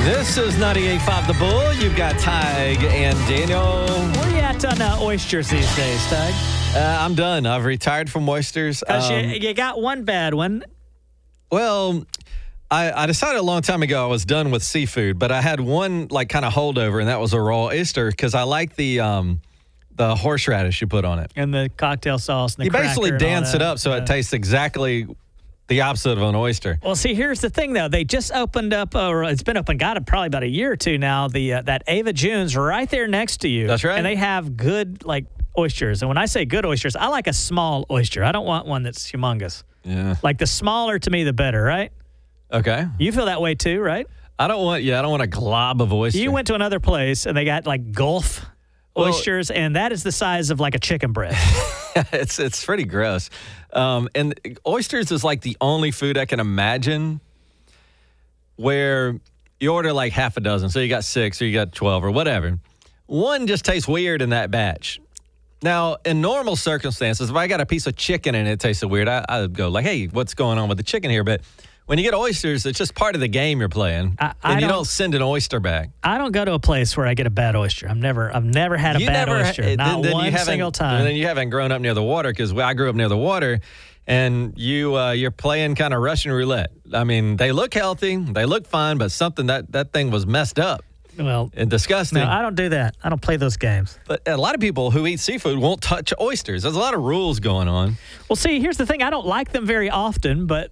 This is 98.5 The Bull. You've got Tig and Daniel. Where you at on oysters these days, Tig? I'm done. I've retired from oysters. Because you got one bad one. Well, I decided a long time ago I was done with seafood, but I had one like kind of holdover, and that was a raw oyster because I like the horseradish you put on it. And the cocktail sauce and the You basically cracker and all dance that. it up so it tastes exactly the opposite of an oyster. Well, see, here's the thing, though. They just opened up, or it's been open, probably about a year or two now, that Ava June's right there next to you. That's right. And they have good, oysters. And when I say good oysters, I like a small oyster. I don't want one that's humongous. Yeah. Like, the smaller, to me, the better, right? Okay. You feel that way, too, right? I don't want a glob of oyster. You went to another place, and they got, Gulf oysters, and that is the size of, a chicken breast. It's pretty gross. And oysters is like the only food I can imagine where you order like half a dozen. So you got 6 or you got 12 or whatever. One just tastes weird in that batch. Now, in normal circumstances, if I got a piece of chicken and it tasted weird, I'd go like, hey, what's going on with the chicken here? But when you get oysters, it's just part of the game you're playing. And you don't send an oyster back. I don't go to a place where I get a bad oyster. I've never had a bad oyster. Not one single time. And then you haven't grown up near the water because I grew up near the water, and you're playing kind of Russian roulette. I mean, they look healthy, they look fine, but something that thing was messed up. Well, and disgusting. No, I don't do that. I don't play those games. But a lot of people who eat seafood won't touch oysters. There's a lot of rules going on. Well, see, here's the thing. I don't like them very often, but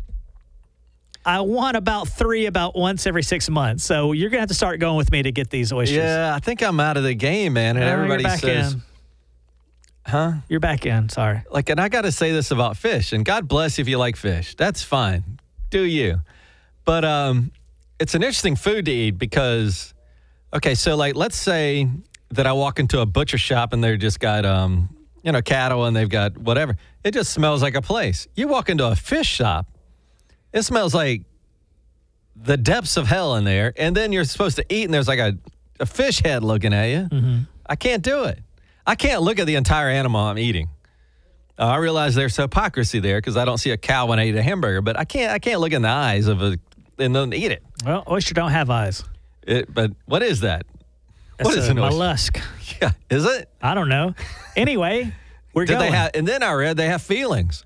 I want about 3 about once every 6 months. So you're going to have to start going with me to get these oysters. Yeah, I think I'm out of the game, man. And everybody you're back says, in. Huh? You're back in. Sorry. And I got to say this about fish, and God bless if you like fish. That's fine. Do you? But it's an interesting food to eat because, okay, so let's say that I walk into a butcher shop and they've just got, cattle and they've got whatever. It just smells like a place. You walk into a fish shop, it smells like the depths of hell in there, and then you're supposed to eat and there's like a fish head looking at you. Mm-hmm. I can't do it. I can't look at the entire animal I'm eating. I realize there's hypocrisy there because I don't see a cow when I eat a hamburger, but I can't look in the eyes of and then eat it. Well, oyster don't have eyes. But what is that? That's what is an oyster? Mollusk. Yeah, is it? I don't know. Anyway, we're going. And then I read they have feelings.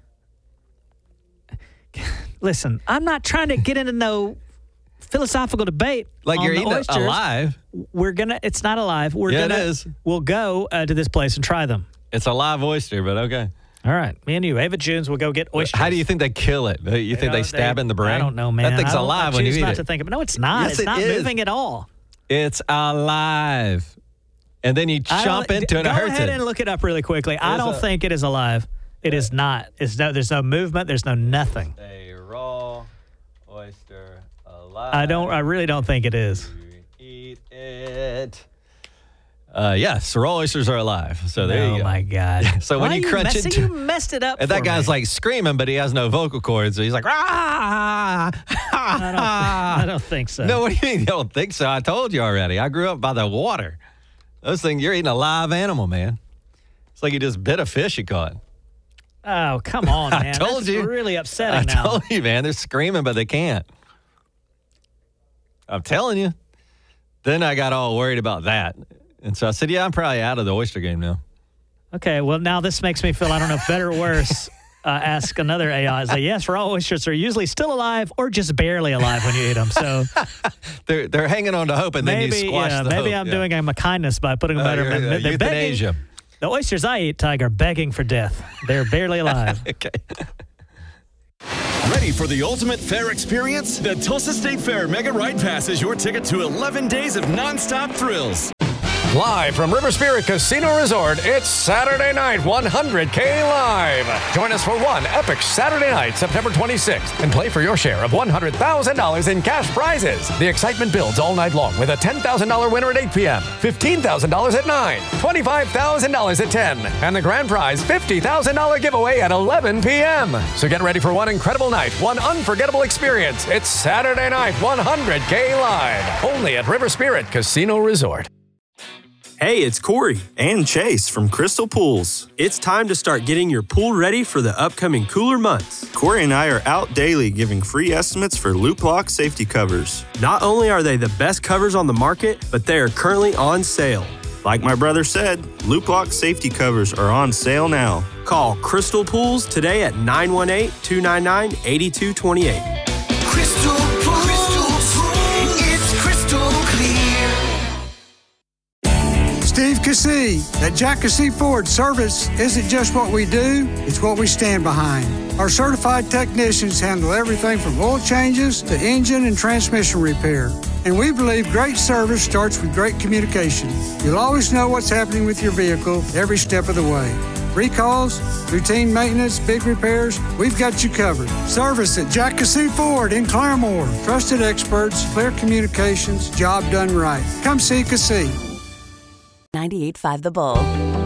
Listen, I'm not trying to get into no philosophical debate. Like on you're the eating oysters. Alive. It's not alive. It is. We'll go to this place and try them. It's a live oyster, but okay. All right. Me and you, Ava June's, will go get oysters. How do you think they kill it? You think they stab it in the brain? I don't know, man. That thing's alive when you eat not it. To think of it. No, it's not. Yes, it's not is. moving at all. It's alive. And then you chomp into it and it hurts it. Go ahead and look it up really quickly. I don't think it is alive. It is not. There's no movement. There's no nothing. A raw oyster alive. I really don't think it is. Eat it. Yes, raw oysters are alive. So there you go. Oh my God! So when you crunch it, you messed it up. And that guy's like screaming, but he has no vocal cords. So he's like, ah! I don't think so. No, what do you mean you don't think so? I told you already. I grew up by the water. Those things, you're eating a live animal, man. It's like you just bit a fish you caught. Oh, come on, man. I told That's you. really upsetting now. I told you, man. They're screaming, but they can't. I'm telling you. Then I got all worried about that. And so I said, yeah, I'm probably out of the oyster game now. Okay, well, now this makes me feel, I don't know, better or worse. Ask another AI. Say, yes, raw oysters are usually still alive or just barely alive when you eat them. So they're hanging on to hope, and then you squash the hope. Maybe I'm doing them a kindness by putting them better. They're euthanasia. Begging, the oysters I eat, Tiger, begging for death. They're barely alive. Okay. Ready for the ultimate fair experience? The Tulsa State Fair Mega Ride Pass is your ticket to 11 days of nonstop thrills. Live from River Spirit Casino Resort, it's Saturday Night 100K Live. Join us for one epic Saturday night, September 26th, and play for your share of $100,000 in cash prizes. The excitement builds all night long with a $10,000 winner at 8 p.m., $15,000 at 9, $25,000 at 10, and the grand prize $50,000 giveaway at 11 p.m. So get ready for one incredible night, one unforgettable experience. It's Saturday Night 100K Live, only at River Spirit Casino Resort. Hey, it's Corey. And Chase from Crystal Pools. It's time to start getting your pool ready for the upcoming cooler months. Corey and I are out daily giving free estimates for Loop Lock safety covers. Not only are they the best covers on the market, but they are currently on sale. Like my brother said, Loop Lock safety covers are on sale now. Call Crystal Pools today at 918-299-8228. Crystal Pools, it's crystal clear. Steve Cassey. At Jack Cassey Ford, service isn't just what we do, it's what we stand behind. Our certified technicians handle everything from oil changes to engine and transmission repair. And we believe great service starts with great communication. You'll always know what's happening with your vehicle every step of the way. Recalls, routine maintenance, big repairs, we've got you covered. Service at Jack Cassey Ford in Claremore. Trusted experts, clear communications, job done right. Come see Cassey. 98.5 The Bull.